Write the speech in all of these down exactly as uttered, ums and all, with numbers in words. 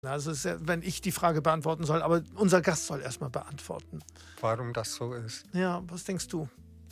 Also es ist ja, wenn ich die Frage beantworten soll, aber unser Gast soll erstmal beantworten. Warum das so ist? Ja, was denkst du?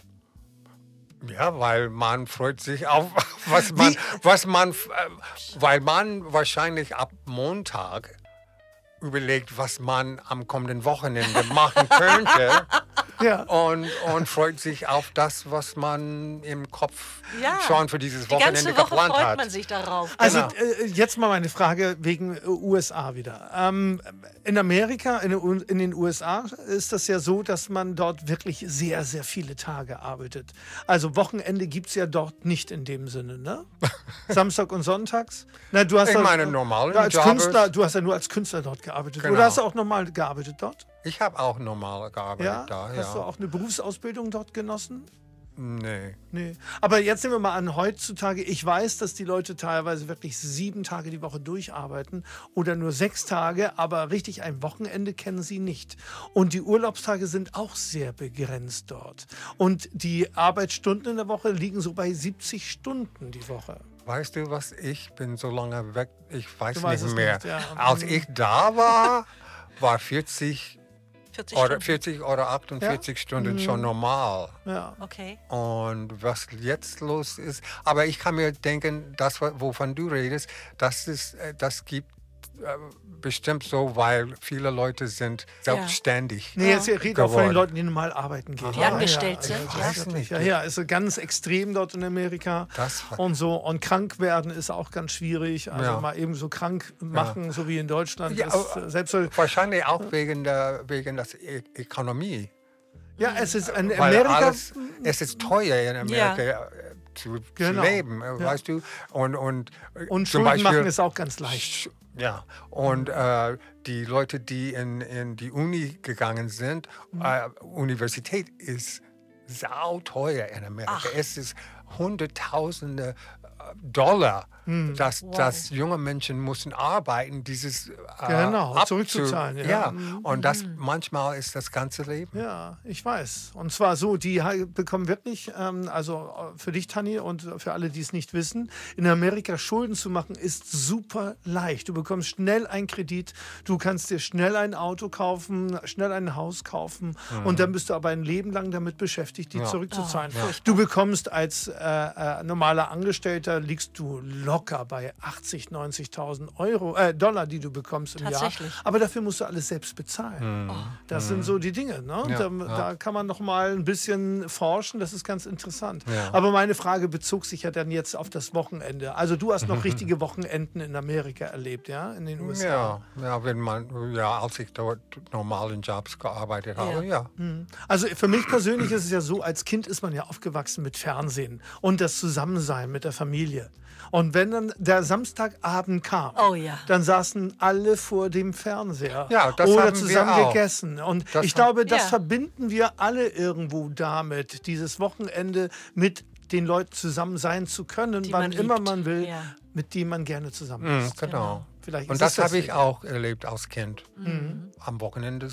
Ja, weil man freut sich auf, was man, was man, äh, weil man wahrscheinlich ab Montag überlegt, was man am kommenden Wochenende machen könnte. Ja. Und, und freut sich auf das, was man im Kopf Ja. schon für dieses Die ganze Wochenende Woche geplant freut hat. man sich darauf. Also Genau. äh, jetzt mal meine Frage wegen äh, U S A wieder. Ähm, in Amerika, in, den U- in den U S A ist das ja so, dass man dort wirklich sehr, sehr viele Tage arbeitet. Also Wochenende gibt es ja dort nicht in dem Sinne, ne? Samstag und Sonntags? Na, du hast Ich doch- meine, normalen ja, als Job Künstler, ist- du hast ja nur als Künstler dort gearbeitet. Genau. Oder hast du auch normal gearbeitet dort? Ich habe auch normal gearbeitet Ja? da. Hast du Ja. auch eine Berufsausbildung dort genossen? Nee. Nee. Aber jetzt nehmen wir mal an, heutzutage, ich weiß, dass die Leute teilweise wirklich sieben Tage die Woche durcharbeiten oder nur sechs Tage, aber richtig ein Wochenende kennen sie nicht. Und die Urlaubstage sind auch sehr begrenzt dort. Und die Arbeitsstunden in der Woche liegen so bei siebzig Stunden die Woche. Weißt du was? Ich bin so lange weg, ich weiß Du weißt nicht es mehr. nicht, ja. Als ich da war, war vierzig vierzig oder, Stunden. vierzig oder achtundvierzig Stunden Mhm. schon normal. Ja. Okay. Und was jetzt los ist, aber ich kann mir denken, das, wovon du redest, das, ist, äh, das gibt äh, bestimmt so, weil viele Leute sind selbstständig. Nee, jetzt ich rede auch von den geworden. Leuten, die normal arbeiten gehen. Die angestellt sind, also ja. das ist wirklich- Ja, ja, ist so ganz extrem dort in Amerika. Das war- Und so. Und krank werden ist auch ganz schwierig. Also Ja. mal eben so krank machen, so wie in Deutschland. Ja, das, aber- selbst so, Wahrscheinlich auch wegen der wegen der e Ökonomie. ja, es ist in Weil Amerika. alles, es ist teuer in Amerika äh, zu, Genau. zu leben, äh, Ja. weißt du? Und, und, äh, Und zum Schulden Beispiel, machen ist auch ganz leicht. Sch- Ja, und äh, die Leute, die in, in die Uni gegangen sind, Mhm. äh, Universität ist sauteuer in Amerika. Es ist Hunderttausende äh, Dollar, Mhm. dass, dass junge Menschen müssen arbeiten, dieses äh, Genau, abzu- zurückzuzahlen, ja. Ja, Mhm. und das manchmal ist das ganze Leben. Ja, ich weiß. Und zwar so, die ha- bekommen wirklich, ähm, also äh, für dich, Tanni, und für alle, die es nicht wissen, in Amerika Schulden zu machen, ist super leicht. Du bekommst schnell einen Kredit, du kannst dir schnell ein Auto kaufen, schnell ein Haus kaufen und dann bist du aber ein Leben lang damit beschäftigt, die Ja. zurückzuzahlen. Oh, Du bekommst als äh, äh, normaler Angestellter, liegst du locker bei achtzig, neunzigtausend Euro, äh, Dollar, die du bekommst im Jahr. Tatsächlich. Aber dafür musst du alles selbst bezahlen. Das sind so die Dinge. Ne? Und Ja, da, ja. da kann man noch mal ein bisschen forschen. Das ist ganz interessant. Ja. Aber meine Frage bezog sich ja dann jetzt auf das Wochenende. Also du hast noch richtige Wochenenden in Amerika erlebt, ja? In den U S A. Ja, ja, wenn man, ja, als ich dort normalen Jobs gearbeitet habe, ja. Also für mich persönlich ist es ja so, als Kind ist man ja aufgewachsen mit Fernsehen und das Zusammensein mit der Familie. Und wenn dann der Samstagabend kam, Oh ja. dann saßen alle vor dem Fernseher Ja, das oder haben wir zusammen auch. gegessen. Und Das ich haben- glaube, das Ja. verbinden wir alle irgendwo damit, dieses Wochenende mit den Leuten zusammen sein zu können, Die wann man immer liebt. man will, Ja. mit dem man gerne zusammen Mhm, ist. genau. Vielleicht Und ist das es habe ich deswegen. auch erlebt als Kind. Mhm. Am Wochenende.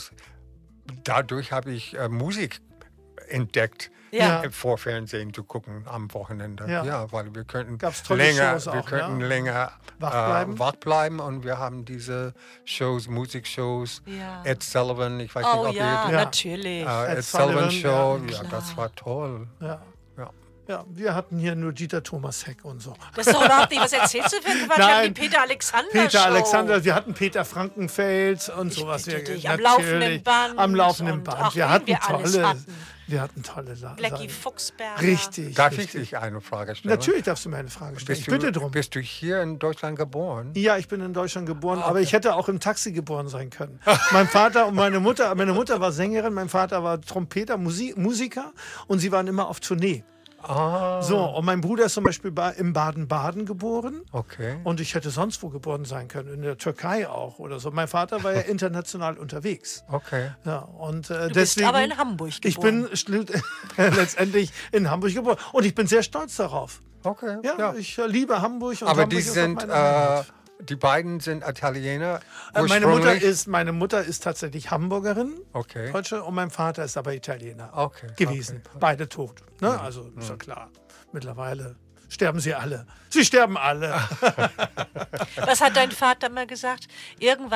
Dadurch habe ich äh, Musik entdeckt, Ja. äh, vor Fernsehen zu gucken am Wochenende. Ja. Ja, weil wir könnten Gab's tolle länger, Shows wir auch, könnten ja? länger Wach äh, bleiben? wach bleiben und wir haben diese Shows, Musikshows, Ja. Ed Sullivan, ich weiß Oh nicht, ob ja, ihr Ja. natürlich. äh, Ed Ed Sullivan Sullivan, Show, ja, ja, klar. das war toll. Ja. Ja. Ja, wir hatten hier nur Dieter Thomas Heck und so. Das ist doch überhaupt nicht, was erzählst du für ein Quatsch? Wir haben die Peter Alexander Peter Show. Alexander, wir hatten Peter Frankenfeld und sowas. bitte Wir- dich, am natürlich, laufenden Band Am laufenden und Band. ach, wir wen hatten wir alles tolle, hatten. wir hatten tolle La- Blackie Sachen. Fuchsberger. Richtig. Darf ich richtig. dich eine Frage stellen? Natürlich darfst du mir eine Frage stellen. Bist Ich bitte du, drum. bist du hier in Deutschland geboren? Ja, ich bin in Deutschland geboren, aber ich hätte auch im Taxi geboren sein können. Mein Vater und meine Mutter, meine Mutter war Sängerin, mein Vater war Trompeter, Musi- Musiker und sie waren immer auf Tournee. Ah, So, und mein Bruder ist zum Beispiel ba- in Baden-Baden geboren. okay. Und ich hätte sonst wo geboren sein können, in der Türkei auch oder so. Mein Vater war ja international unterwegs. Okay. Ja, und äh, Du bist deswegen, aber in Hamburg ich geboren. bin schlu- letztendlich in Hamburg geboren. Und ich bin sehr stolz darauf. Okay. Ja, ja. ich äh, liebe Hamburg. Und Aber Hamburg die ist auch sind, meine äh, Heimat. die beiden sind Italiener. Äh, meine, Mutter ursprünglich? ist, meine Mutter ist tatsächlich Hamburgerin, Okay. Deutsche, und mein Vater ist aber Italiener Okay, gewesen. okay. Beide tot. Ne? Also ist ja klar. Mittlerweile sterben sie alle. Sie sterben alle. Was hat dein Vater mal gesagt? Irgendwann